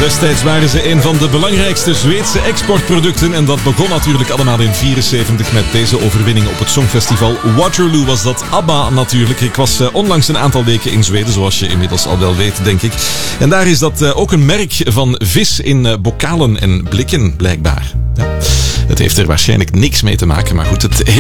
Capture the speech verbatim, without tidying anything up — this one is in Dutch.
Destijds waren ze een van de belangrijkste Zweedse exportproducten en dat begon natuurlijk allemaal in vierenzeventig met deze overwinning op het Songfestival. Waterloo was dat, ABBA natuurlijk. Ik was uh, onlangs een aantal weken in Zweden, zoals je inmiddels al wel weet, denk ik. En daar is dat uh, ook een merk van vis in uh, bokalen en blikken, blijkbaar. Ja. Het heeft er waarschijnlijk niks mee te maken, maar goed, het heeft